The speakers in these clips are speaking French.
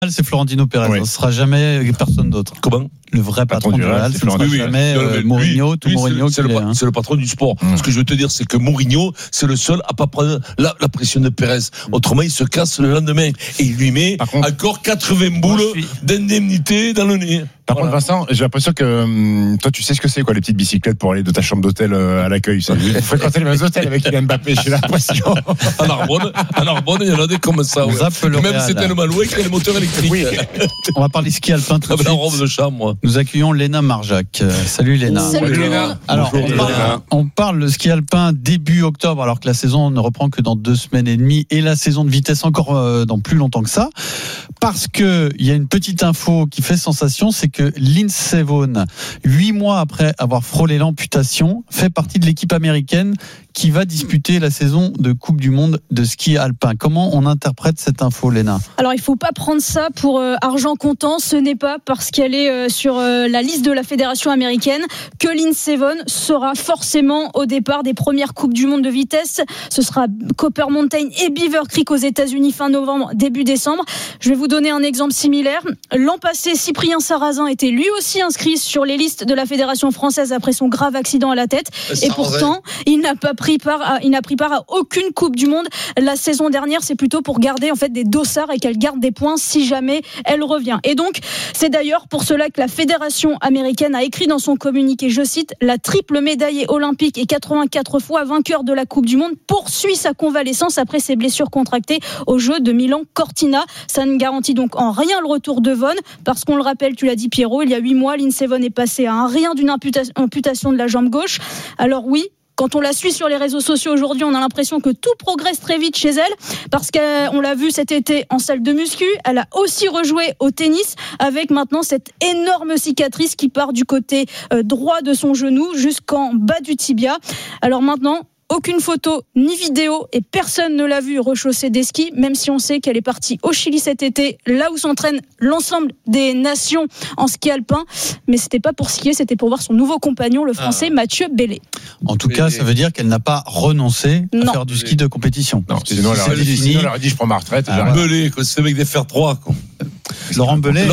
c'est Florentino Pérez. Oui. Ce sera jamais personne d'autre. Comment? Le vrai patron du Real, ce ne sera Oui, oui. jamais Mourinho, tout Mourinho. C'est le patron du sport. Ce que je veux te dire, c'est que Mourinho, c'est le seul à pas prendre la pression de Pérez. Autrement, il se casse le lendemain et il lui met encore 80 boules d'indemnité dans le nez. Par contre, Vincent, j'ai l'impression que toi, tu sais ce que c'est, quoi, les petites bicyclettes pour aller de ta chambre d'hôtel à l'accueil. Vous fréquentez les mêmes hôtels avec Kylian Mbappé, j'ai l'impression. À Narbonne, il y en a des comme ça. Ouais. Même c'est tellement loin qu'il y a les moteurs électriques. Oui. On va parler ski alpin tout de suite. La robe de chambre. Nous accueillons Léna Marjac. Salut Léna. Salut Léna. Alors, on parle de ski alpin début octobre, alors que la saison ne reprend que dans 2 semaines et demie, et la saison de vitesse encore dans plus longtemps que ça. Parce que il y a une petite info qui fait sensation, c'est que Lindsey Vonn, 8 mois après avoir frôlé l'amputation, fait partie de l'équipe américaine qui va disputer la saison de Coupe du Monde de ski alpin. Comment on interprète cette info, Léna ? Alors, il ne faut pas prendre ça pour argent comptant. Ce n'est pas parce qu'elle est sur la liste de la fédération américaine que Lindsey Vonn sera forcément au départ des premières Coupes du Monde de vitesse. Ce sera Copper Mountain et Beaver Creek aux États-Unis fin novembre, début décembre. Je vais vous donner un exemple similaire. L'an passé, Cyprien Sarrazin était lui aussi inscrit sur les listes de la fédération française après son grave accident à la tête. Et pourtant, il n'a pris part à aucune Coupe du Monde. La saison dernière, c'est plutôt pour garder en fait des dossards et qu'elle garde des points si jamais elle revient. Et donc, c'est d'ailleurs pour cela que la fédération américaine a écrit dans son communiqué, je cite, la triple médaillée olympique et 84 fois vainqueur de la Coupe du Monde poursuit sa convalescence après ses blessures contractées aux Jeux de Milan-Cortina. Ça ne garantit donc en rien le retour de Vonn, parce qu'on le rappelle, tu l'as dit Pierrot, il y a 8 mois, Lindsey Vonn est passée à un rien d'une amputation de la jambe gauche. Alors oui, quand on la suit sur les réseaux sociaux aujourd'hui, on a l'impression que tout progresse très vite chez elle, parce qu'on l'a vu cet été en salle de muscu. Elle a aussi rejoué au tennis, avec maintenant cette énorme cicatrice qui part du côté droit de son genou jusqu'en bas du tibia. Alors maintenant, aucune photo ni vidéo et personne ne l'a vue rechausser des skis, même si on sait qu'elle est partie au Chili cet été, là où s'entraînent l'ensemble des nations en ski alpin. Mais c'était pas pour skier, c'était pour voir son nouveau compagnon, le français Mathieu Bellé. En tout cas, ça veut dire qu'elle n'a pas renoncé à faire du ski de compétition. Non, sinon elle aurait dit je prends ma retraite. Belé, c'est avec des fers 3. Laurent Belé.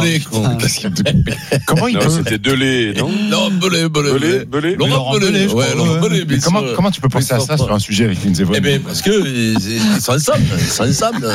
Comment il peut? C'était Delay, non? Non, Belé. Laurent Belé. Ouais, Laurent Belé. Comment tu peux penser à ça sur un sujet avec Lindsey Vonn? Eh bien, parce que ils sont ensemble.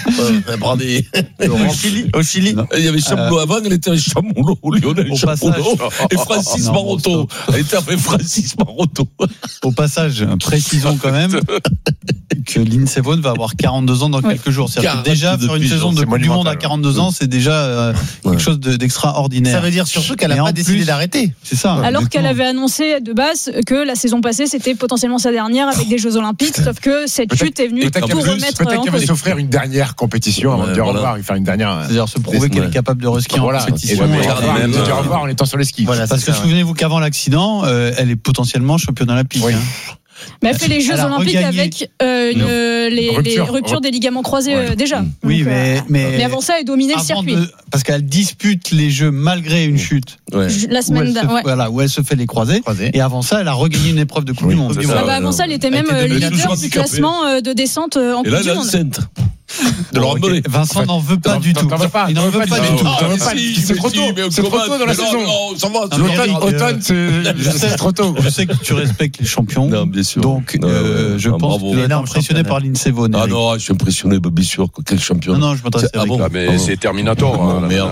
Au Chili. Il y avait Chamoulot avant, elle était un Chamoulot, Lionel Chamoulot, et Francis Marotto. Elle était avec Francis Marotto. Au passage, précisons quand même que Lindsey Vonn va avoir 42 ans dans quelques jours. C'est-à-dire que déjà faire une saison de Coupe du Monde à 42 ans, c'est déjà quelque chose d'extraordinaire. Ça veut dire surtout qu'elle n'a pas décidé d'arrêter. C'est ça. Alors qu'elle avait annoncé de base que la saison passée, c'était potentiellement sa dernière avec des Jeux Olympiques, sauf que cette chute est venue tout remettre peut-être en qu'elle va cause. s'offrir une dernière compétition avant de dire au revoir et faire une dernière. C'est-à-dire se prouver qu'elle est capable de reskier en compétition. Et de dire au revoir en étant sur les skis. Parce que souvenez-vous qu'avant l'accident, elle est potentiellement championne olympique. Mais elle fait les Jeux Olympiques avec les ruptures des ligaments croisés déjà. Oui, donc, mais avant ça, elle dominait le circuit. Parce qu'elle dispute les Jeux malgré une chute. La semaine dernière. Où elle se fait les croisés. Et avant ça, elle a regagné une épreuve de Coupe du Monde. Avant ça, elle était même leader du classement de descente en Coupe du Monde. De Laurent Belé. Vincent n'en veut pas du tout. Il n'en veut pas du tout. C'est trop tôt. C'est trop tôt dans la saison. L'automne, c'est trop tôt. Je sais que tu respectes les champions. Non, bien sûr. Donc, je pense que tu es impressionné par Lindsey Vonn. Ah non, je suis impressionné, bien sûr. Quel champion. Non, je m'adresse à vous. Mais c'est Terminator. Merde.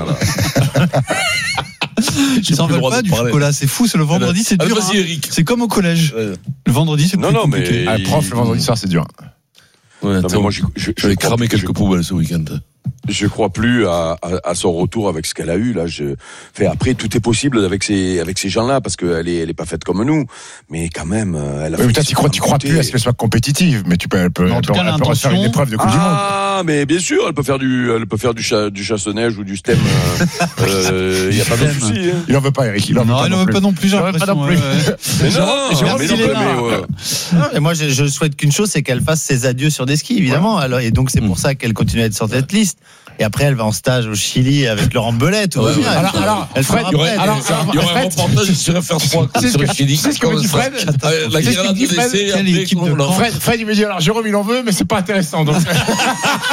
Ils n'en veulent pas du chocolat, c'est fou, c'est le vendredi, c'est dur. Vas-y, Eric. C'est comme au collège. Le vendredi, c'est plus compliqué. Un prof, le vendredi soir, c'est dur. Ouais, non, moi, je vais cramer quelques poubelles ce week-end. Je crois plus à son retour avec ce qu'elle a eu là. Après, tout est possible avec ces gens-là parce qu'elle est pas faite comme nous. Mais quand même, elle a. Oui, peut-être tu crois plus à ce qu'elle soit compétitive, mais elle peut refaire une épreuve de Coupe du Monde. Ah, mais bien sûr, elle peut faire du chasse-neige ou du stem. Il y a pas de souci. Il en veut pas, Eric. Il en veut pas non plus. Mais non. Et moi, je souhaite qu'une chose, c'est qu'elle fasse ses adieux sur des skis, évidemment. Alors, et donc, c'est pour ça qu'elle continue à être sur cette liste. Et après, elle va en stage au Chili avec Laurent Belé. Tout va bien. Alors, Fred, il y aurait un reportage sur FR3 sur le Chili. C'est ce que me dit Fred. La guerre de l'essai. Fred, il me dit alors Jérôme, il en veut, mais c'est pas intéressant. Donc.